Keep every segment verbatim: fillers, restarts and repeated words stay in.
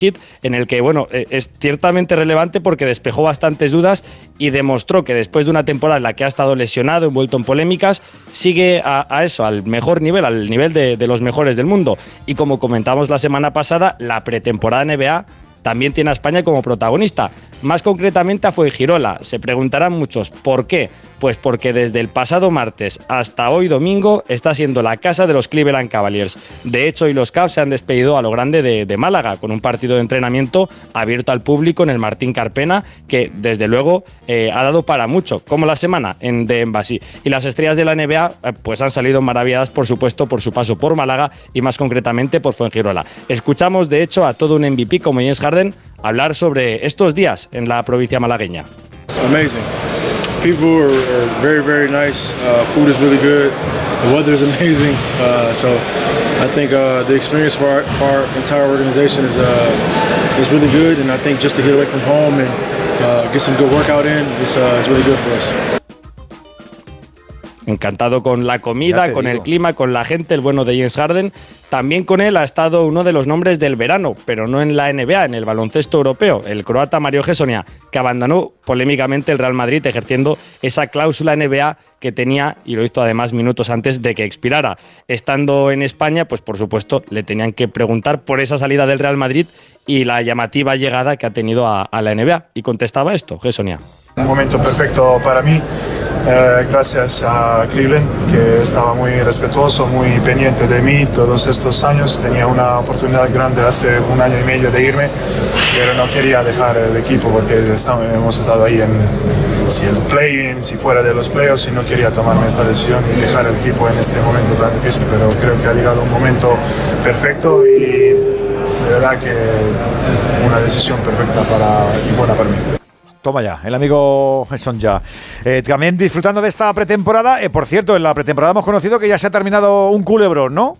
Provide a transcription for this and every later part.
en el que, bueno, es ciertamente relevante porque despejó bastantes dudas y demostró que después de una temporada en la que ha estado lesionado, envuelto en polémicas, sigue a, a eso, al mejor nivel, al nivel de, de los mejores del mundo. Y como comentamos la semana pasada, la pretemporada N B A también tiene a España como protagonista, más concretamente a Fuengirola. Se preguntarán muchos, ¿por qué? Pues porque desde el pasado martes hasta hoy domingo está siendo la casa de los Cleveland Cavaliers. De hecho, hoy los Cavs se han despedido a lo grande de, de Málaga, con un partido de entrenamiento abierto al público en el Martín Carpena, que desde luego eh, ha dado para mucho, como la semana en The Embassy. Y las estrellas de la N B A eh, pues han salido maravilladas, por supuesto, por su paso por Málaga y más concretamente por Fuengirola. Escuchamos, de hecho, a todo un M V P como James Harden hablar sobre estos días en la provincia malagueña. Amazing. People are, are very, very nice. Uh, food is really good. The weather is amazing. Uh, so I think uh, the experience for our, for our entire organization is uh, is really good. And I think just to get away from home and uh, get some good workout in is uh, is really good for us. Encantado con la comida, con digo. el clima, con la gente, el bueno de James Harden. También con él ha estado uno de los nombres del verano, pero no en la N B A, en el baloncesto europeo, el croata Mario Hezonja, que abandonó polémicamente el Real Madrid ejerciendo esa cláusula N B A que tenía, y lo hizo además minutos antes de que expirara. Estando en España, pues por supuesto le tenían que preguntar por esa salida del Real Madrid y la llamativa llegada que ha tenido a, a la N B A. Y contestaba esto, Hezonja. Un momento perfecto para mí, eh, gracias a Cleveland, que estaba muy respetuoso, muy pendiente de mí todos estos años. Tenía una oportunidad grande hace un año y medio de irme, pero no quería dejar el equipo porque estamos, hemos estado ahí en si el play-in, si fuera de los playoffs, y no quería tomarme esta decisión y dejar el equipo en este momento tan difícil, pero creo que ha llegado un momento perfecto y de verdad que una decisión perfecta para, y buena para mí. Toma ya, el amigo Hezonja. Eh, también disfrutando de esta pretemporada. Eh, por cierto, en la pretemporada hemos conocido que ya se ha terminado un culebrón, ¿no?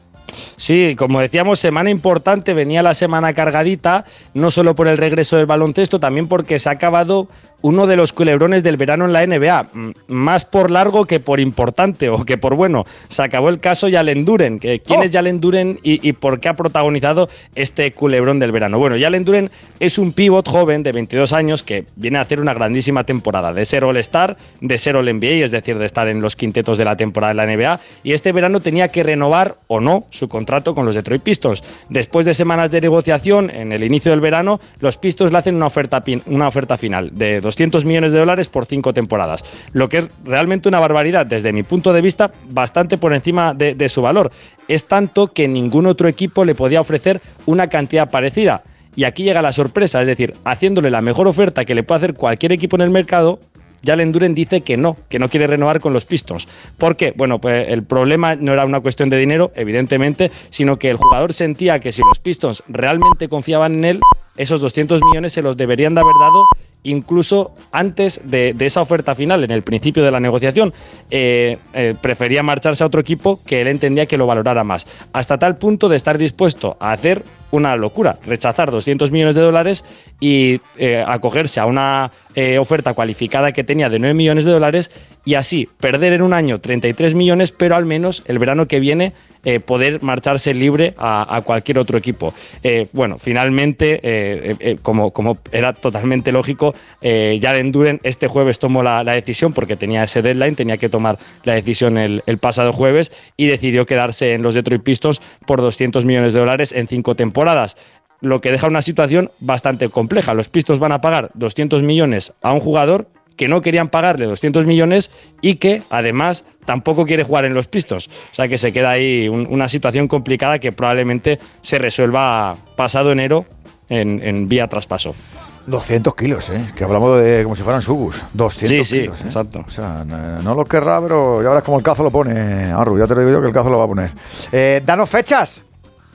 Sí, como decíamos, semana importante, venía la semana cargadita, no solo por el regreso del baloncesto, también porque se ha acabado uno de los culebrones del verano en la N B A, más por largo que por importante o que por bueno. Se acabó el caso Jalen Duren. ¿Quién oh. es Jalen Duren y, y por qué ha protagonizado este culebrón del verano? Bueno, Jalen Duren es un pívot joven de veintidós años que viene a hacer una grandísima temporada, de ser All-Star, de ser All-N B A, es decir, de estar en los quintetos de la temporada de la N B A, y este verano tenía que renovar o no su contrato con los Detroit Pistons. Después de semanas de negociación, en el inicio del verano, los Pistons le hacen una oferta, una oferta final de doscientos millones de dólares por cinco temporadas, lo que es realmente una barbaridad, desde mi punto de vista, bastante por encima de, de su valor. Es tanto que ningún otro equipo le podía ofrecer una cantidad parecida. Y aquí llega la sorpresa, es decir, haciéndole la mejor oferta que le puede hacer cualquier equipo en el mercado, Jalen Duren dice que no, que no quiere renovar con los Pistons. ¿Por qué? Bueno, pues el problema no era una cuestión de dinero, evidentemente, sino que el jugador sentía que si los Pistons realmente confiaban en él, esos doscientos millones se los deberían de haber dado incluso antes de, de esa oferta final, en el principio de la negociación. Eh, eh, prefería marcharse a otro equipo que él entendía que lo valorara más, hasta tal punto de estar dispuesto a hacer una locura, rechazar doscientos millones de dólares y eh, acogerse a una eh, oferta cualificada que tenía de nueve millones de dólares y así perder en un año treinta y tres millones, pero al menos el verano que viene eh, poder marcharse libre a, a cualquier otro equipo. Eh, bueno, finalmente, eh, eh, como, como era totalmente lógico, eh, Jalen Duren este jueves tomó la, la decisión porque tenía ese deadline, tenía que tomar la decisión el, el pasado jueves y decidió quedarse en los Detroit Pistons por doscientos millones de dólares en cinco temporadas. Lo que deja una situación bastante compleja. Los Pistons van a pagar doscientos millones a un jugador que no querían pagarle doscientos millones y que además tampoco quiere jugar en los Pistons. O sea que se queda ahí un, una situación complicada que probablemente se resuelva pasado enero en, en vía traspaso. doscientos kilos, ¿eh? Que hablamos de como si fueran sugus. doscientos sí, kilos, sí, ¿eh? Exacto. O sea, no, no lo querrá, pero ya verás cómo el Cazo lo pone, Arru. Ya te lo digo yo que el Cazo lo va a poner. Eh, danos fechas.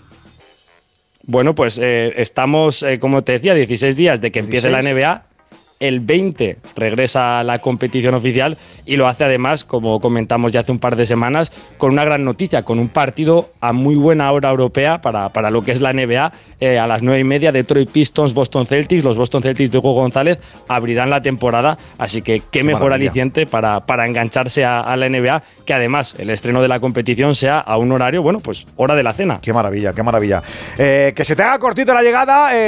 Bueno, pues eh, estamos, eh, como te decía, dieciséis días de que empiece la N B A. El veinte regresa a la competición oficial y lo hace además, como comentamos ya hace un par de semanas, con una gran noticia, con un partido a muy buena hora europea para, para lo que es la N B A. Eh, a las nueve y media, Detroit Pistons, Boston Celtics. Los Boston Celtics de Hugo González abrirán la temporada, así que qué, qué mejor maravilla. aliciente para, para engancharse a, a la N B A, que además el estreno de la competición sea a un horario, bueno, pues hora de la cena. Qué maravilla, qué maravilla. Eh, que se te haga cortito la llegada. Eh